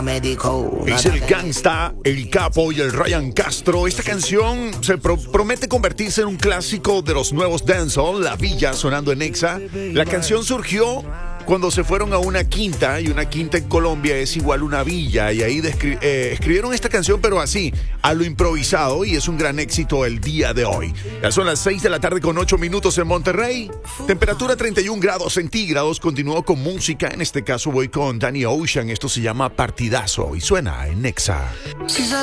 Es el Gangsta, el Capo y el Ryan Castro. Esta canción se promete convertirse en un clásico de los nuevos dancehall, La Villa, sonando en Exa. La canción surgió cuando se fueron a una quinta, y una quinta en Colombia es igual una villa, y ahí escribieron esta canción, pero así, a lo improvisado, y es un gran éxito el día de hoy. Ya son las 6 de la tarde con 8 minutos en Monterrey, temperatura 31 grados centígrados. Continúo con música, en este caso voy con Danny Ocean, esto se llama Partidazo y suena en Nexa.